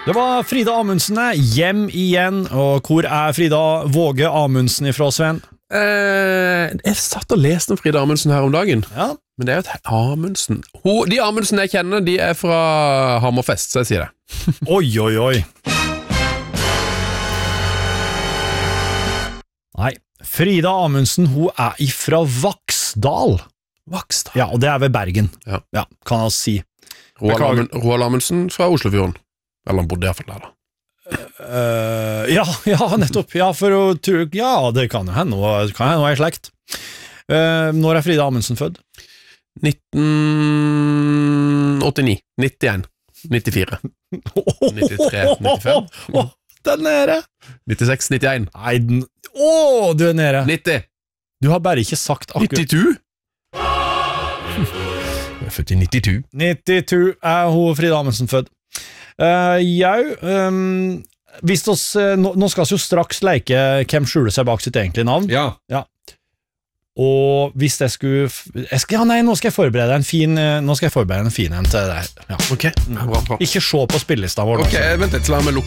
Det var Frida Amundsen hjem igjen, og hvor Frida Våge Amundsen ifra, Sven? Jeg satt og leste om Frida Amundsen her om dagen. Ja. Men det jo et Amundsen. De Amundsen jeg kjenner, de fra Hammerfest, så jeg sier det. Oi, oi, oi. Nei, Frida Amundsen, hun ifra Vaksdal. Vaksdal? Ja, og det ved Bergen. Ja, kan jeg si. Roald Amundsen fra Oslofjorden. Eller han bodde i hvert fall der da. Ja, nettopp. Ja, for å tro, ja, det kan jo hende. Kan hende hun i slekt. Når Frida Amundsen født? 1989, 91, 94, 93, 95. Den nede. 96, 91. Nei, du nede. 90. Du har bare ikke sagt akkurat. 92? Jeg født i 92. 92 hun Frida Amundsen født. Hvis oss, nå skal vi jo straks leke hvem skjuler seg bak sitt egentlige navn. Ja. Og hvis jeg skulle nå skal jeg forberede en fin en til deg. Ja. Ok, bra. Ikke se på spillelista vår. Ok, vent litt, la meg lukke